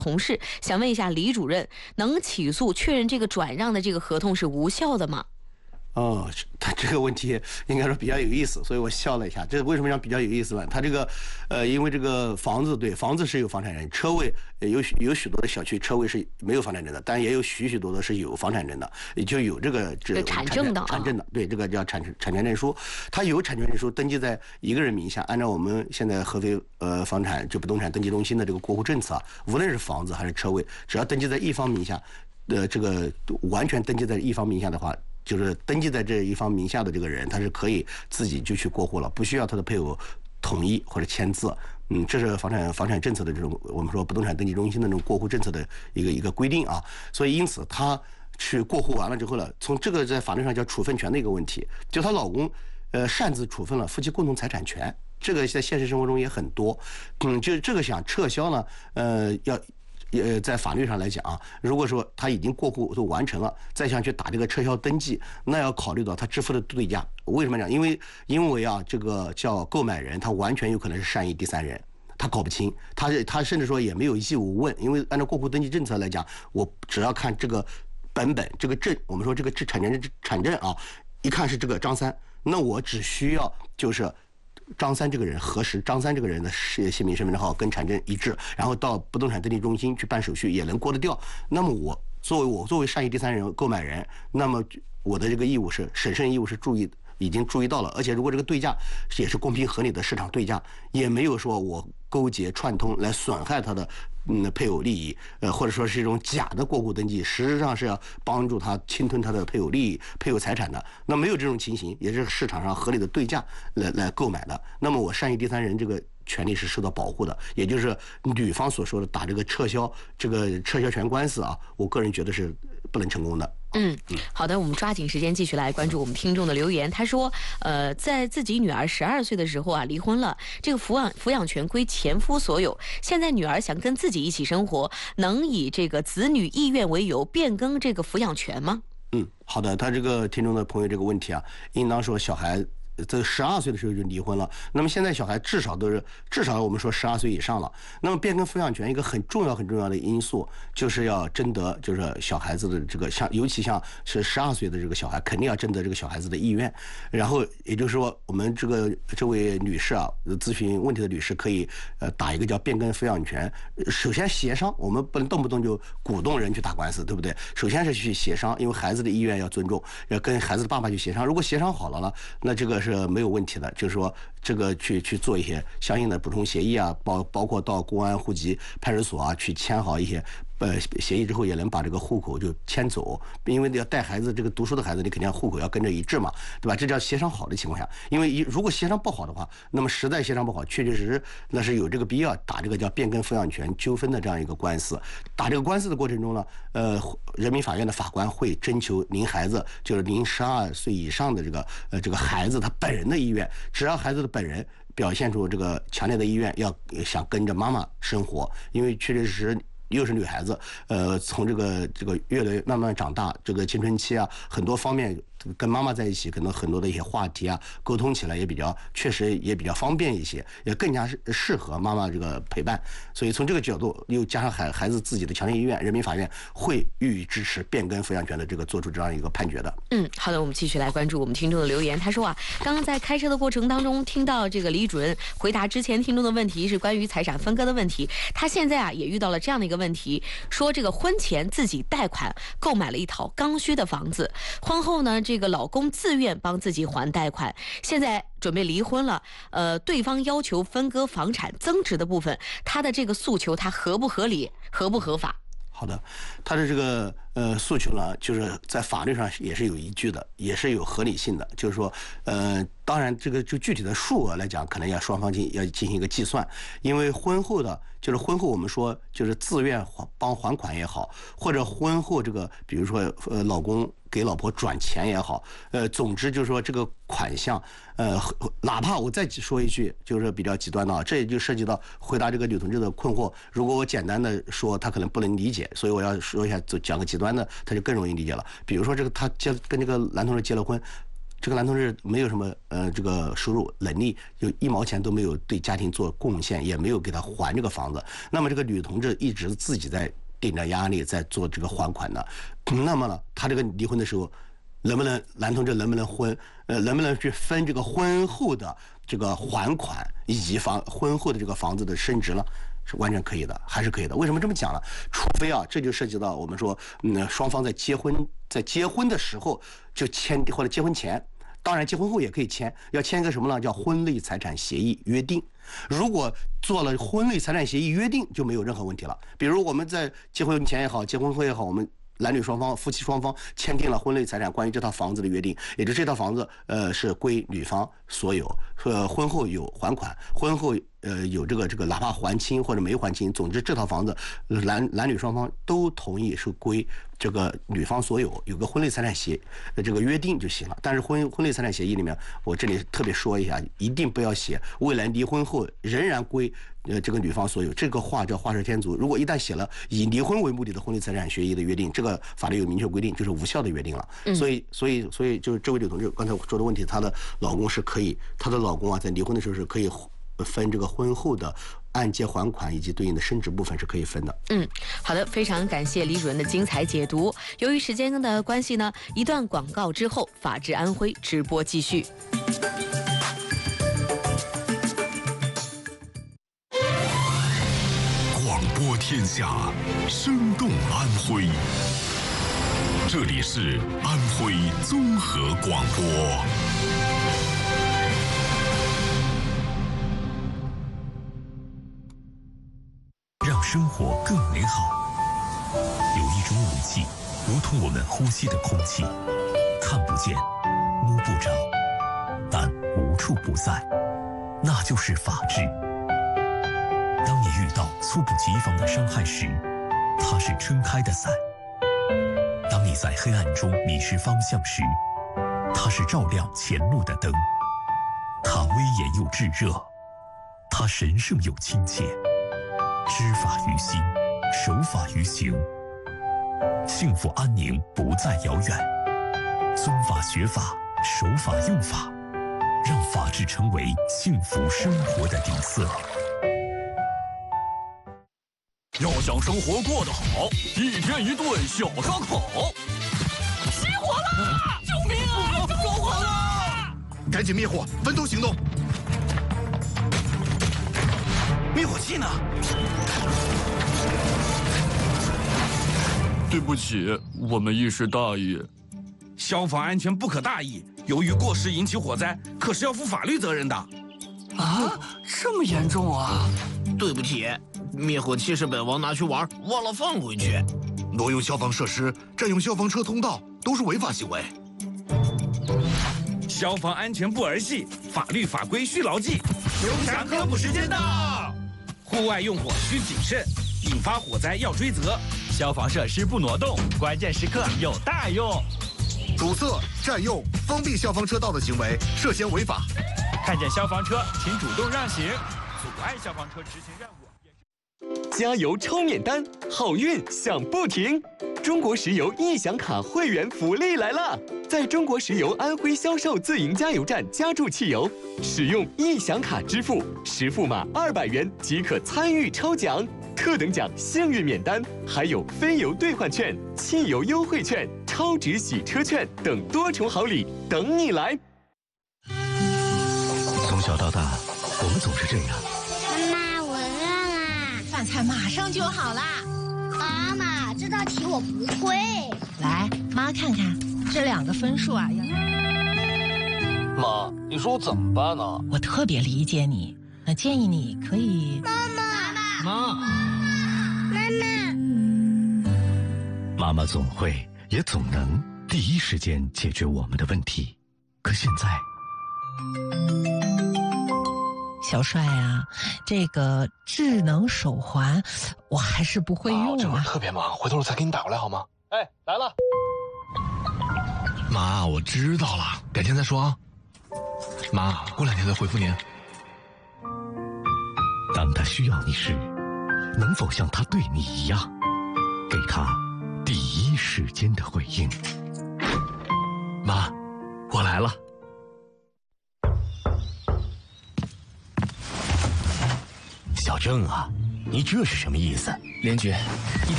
同事，想问一下李主任，能起诉确认这个转让的这个合同是无效的吗？ 他这个问题应该说比较有意思，所以我笑了一下。这为什么讲比较有意思呢？他这个，因为这个房子是有房产证，车位有许多的小区车位是没有房产证的，但也有许多的是有房产证的，也就有这个产证的， 对，这个叫产权证书。他有产权证书登记在一个人名下，按照我们现在合肥房产就不动产登记中心的这个过户政策啊，无论是房子还是车位，只要登记在一方名下，这个完全登记在一方名下的话。就是登记在这一方名下的这个人，他是可以自己就去过户了，不需要他的配偶同意或者签字。这是房产政策的这种我们说不动产登记中心的这种过户政策的一个规定啊。所以因此他去过户完了之后呢，从这个在法律上叫处分权的一个问题，就她老公擅自处分了夫妻共同财产权，这个在现实生活中也很多。就这个想撤销呢，在法律上来讲啊，如果说他已经过户都完成了，再想去打这个撤销登记，那要考虑到他支付的对价。为什么讲？因为啊，这个叫购买人，他完全有可能是善意第三人，他搞不清，他甚至说也没有义务问，因为按照过户登记政策来讲，我只要看这个本这个证，我们说这个产证啊，一看是这个张三，那我只需要就是张三这个人核实张三这个人的姓名、身份证号跟产证一致，然后到不动产登记中心去办手续也能过得掉。那么我作为善意第三人购买人，那么我的这个义务是审慎义务是已经注意到了，而且如果这个对价也是公平合理的市场对价，也没有说我勾结串通来损害他的配偶利益，或者说是一种假的过户登记，实质上是要帮助他侵吞他的配偶利益、配偶财产的。那没有这种情形，也是市场上合理的对价来购买的。那么我善意第三人这个权利是受到保护的，也就是女方所说的打这个撤销权官司啊，我个人觉得是不能成功的。 好的，我们抓紧时间继续来关注我们听众的留言。他说，在自己女儿12岁的时候啊，离婚了，这个抚养权归前夫所有。现在女儿想跟自己一起生活，能以这个子女意愿为由变更这个抚养权吗？ 好的，他这个听众的朋友这个问题啊，应当说小孩这12岁的时候就离婚了，那么现在小孩至少我们说12岁以上了。那么变更抚养权一个很重要的因素，就是要征得就是小孩子的这个尤其像是12岁的这个小孩，肯定要征得这个小孩子的意愿。然后也就是说，我们这位女士啊，咨询问题的女士可以打一个叫变更抚养权。首先协商，我们不能动不动就鼓动人去打官司，对不对？首先是去协商，因为孩子的意愿要尊重，要跟孩子的爸爸去协商。如果协商好了呢，那这个是没有问题的，就是说这个去做一些相应的补充协议啊，包括到公安、户籍派出所啊去签好一些协议之后，也能把这个户口就迁走。因为要带孩子，这个读书的孩子，你肯定户口要跟着一致嘛，对吧？这叫协商好的情况下。因为如果协商不好的话，那么实在协商不好，确实那是有这个必要打这个叫变更抚养权纠纷的这样一个官司。打这个官司的过程中呢，人民法院的法官会征求您孩子，就是您12岁以上的这个孩子他本人的意愿，只要孩子的本人表现出这个强烈的意愿，要想跟着妈妈生活，因为确实又是女孩子，从这个越来越慢慢长大，这个青春期啊，很多方面跟妈妈在一起，可能很多的一些话题啊，沟通起来确实也比较方便一些，也更加适合妈妈这个陪伴。所以从这个角度，又加上孩子自己的强烈意愿，人民法院会予以支持变更抚养权的这个做出这样一个判决的。 好的，我们继续来关注我们听众的留言。他说啊，刚刚在开车的过程当中，听到这个李主任回答之前听众的问题是关于财产分割的问题。他现在啊也遇到了这样的一个问题，说这个婚前自己贷款购买了一套刚需的房子，婚后呢，这个老公自愿帮自己还贷款，现在准备离婚了。对方要求分割房产增值的部分，他的这个诉求，他合不合理，合不合法？ 好的，他的这个诉求呢，就是在法律上也是有依据的，也是有合理性的。就是说，当然这个就具体的数额来讲，可能要双方要进行一个计算，因为婚后我们说就是自愿帮还款也好，或者婚后这个比如说老公给老婆转钱也好，总之就是说这个款项，哪怕我再说一句就是比较极端的啊，这也就涉及到回答这个女同志的困惑。如果我简单的说，她可能不能理解，所以我要说一下，就讲个极端的，她就更容易理解了。比如说他跟这个男同志结了婚， 这个男同志没有什么这个收入能力，就1毛钱都没有对家庭做贡献，也没有给他还这个房子。那么这个女同志一直自己在顶着压力在做这个还款的。那么呢，他这个离婚的时候，男同志能不能能不能去分这个婚后的这个还款以及婚后的这个房子的升值呢？是完全可以的，还是可以的。为什么这么讲呢？除非啊，这就涉及到我们说，双方在结婚的时候就签，或者结婚前，当然结婚后也可以签，要签一个什么呢？叫婚内财产协议约定。如果做了婚内财产协议约定，就没有任何问题了。比如我们在结婚前也好，结婚后也好，我们男女双方、夫妻双方签订了婚内财产关于这套房子的约定，也就是这套房子是归女方所有，婚后有还款，婚后有这个哪怕还清或者没还清，总之这套房子男女双方都同意是归这个女方所有，有个婚内财产这个约定就行了。但是婚内财产协议里面，我这里特别说一下，一定不要写未来离婚后仍然归这个女方所有，这个话叫画蛇添足。如果一旦写了以离婚为目的的婚内财产协议的约定，这个法律有明确规定，就是无效的约定了。所以就是这位女同志刚才说的问题，她的老公是可以，她的老公啊在离婚的时候是可以分这个婚后的按揭还款以及对应的升值部分是可以分的。 好的，非常感谢李主任的精彩解读。由于时间的关系呢，一段广告之后，法治安徽直播继续。 广播天下，生动安徽。这里是安徽综合广播。让生活更美好，有一种武器，如同我们呼吸的空气，看不见，摸不着，但无处不在，那就是法治。当你遇到猝不及防的伤害时，它是撑开的伞；当你在黑暗中迷失方向时，它是照亮前路的灯。它威严又炙热，它神圣又亲切。知法于心，守法于行，幸福安宁不再遥远。遵法学法，守法用法，让法治成为幸福生活的底色。 要想生活过得好，一天一顿小烧烤。起火了！救命啊！着火了！ 赶紧灭火，分头行动。 灭火器呢？对不起，我们一时大意。 消防安全不可大意，由于过失引起火灾，可是要负法律责任的。 啊，这么严重啊！ 对不起，灭火器是本王拿去玩，忘了放回去。 挪用消防设施、占用消防车通道都是违法行为。 消防安全不儿戏，法律法规需牢记。 熊强科普时间到。 户外用火需谨慎，引发火灾要追责。 消防设施不挪动，关键时刻有大用。 堵塞、占用、封闭消防车道的行为涉嫌违法。 看见消防车，请主动让行，阻碍消防车执行任务。 加油超免单，好运享不停！中国石油易享卡会员福利来了！在中国石油安徽销售自营加油站加注汽油，使用易享卡支付，实付码200元即可参与抽奖，特等奖幸运免单，还有非油兑换券、汽油优惠券、超值洗车券等多重好礼等你来。 从小到大，我们总是这样。 妈妈，我饿啦！ 饭菜马上就好啦。 妈妈，这道题我不会。 来，妈看看这2个分数啊。 妈，你说我怎么办呢？ 我特别理解你，那建议你可以。 妈， 妈妈总会也总能第一时间解决我们的问题，可现在， 小帅啊，这个智能手环我还是不会用这会儿啊。 特别忙，回头我再给你打过来好吗？ 哎，来了。 妈，我知道了，改天再说啊。妈，过2天再回复您。 当他需要你时，能否像他对你一样，给他第一时间的回应？ 妈，我来了。 证啊？你这是什么意思？ 连局，